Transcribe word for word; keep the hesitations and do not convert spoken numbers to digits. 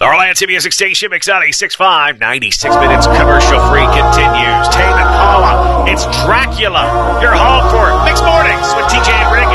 The Orlando Music Station, Mix ninety-six point five, ninety-six minutes commercial-free continues. Tame Impala, it's Dracula. You're home for Mixed Mornings with T J and Rick